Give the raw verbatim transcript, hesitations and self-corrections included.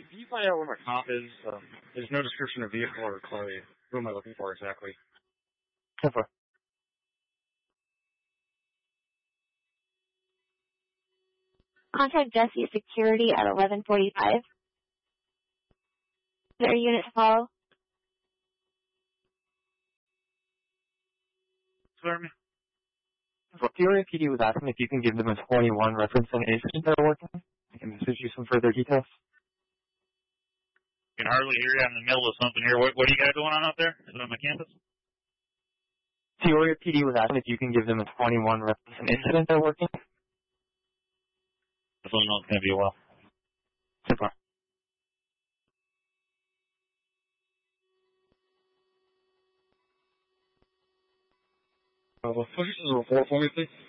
can you find out where my cop is? Um, there's no description of vehicle or Chloe. Who am I looking for exactly? ten four. Contact Jesse Security at eleven forty-five. Is there a unit to follow? Sorry. Peoria P D was asking if you can give them a twenty-one reference and incident they're working. I can message you some further details. I can hardly hear you. I'm in the middle of something here. What, what do you got going on out there? Is it on my campus? Peoria P D was asking if you can give them a twenty-one reference and incident they're working. I don't know it's going to be a while. ten four. Uh, push this report for me, please.